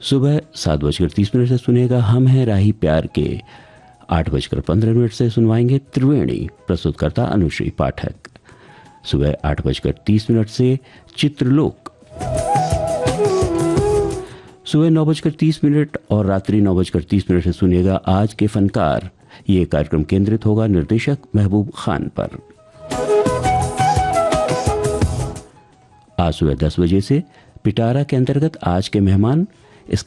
सुबह 7:30 से सुनेगा हम हैं राही प्यार के। 8:15 से सुनवाएंगे त्रिवेणी, प्रस्तुतकर्ता अनुश्री पाठक। सुबह 8:30 से चित्रलोक। सुबह 9:30 और रात्रि 9:30 से सुनिएगा आज के फनकार। ये कार्यक्रम केंद्रित होगा निर्देशक महबूब खान पर। आज सुबह 10 बजे से पिटारा के अंतर्गत आज के मेहमान